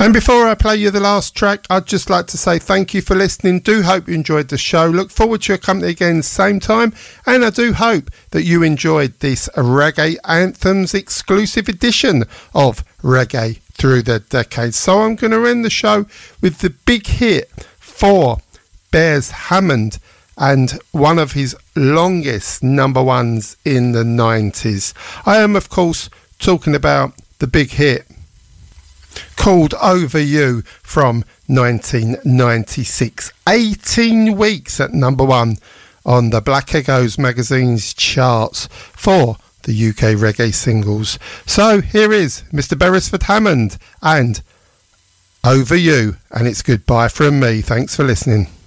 And before I play you the last track, I'd just like to say thank you for listening. Do hope you enjoyed the show. Look forward to your company again same time. And I do hope that you enjoyed this Reggae Anthems exclusive edition of Reggae Through the Decades. So I'm going to end the show with the big hit for Beres Hammond and one of his longest number ones in the 90s. I am, of course, talking about the big hit called Over You from 1996. 18 weeks at number one on the Black Echoes magazine's charts for the UK reggae singles. So here is Mr. Beresford Hammond and Over You, and it's goodbye from me. Thanks for listening.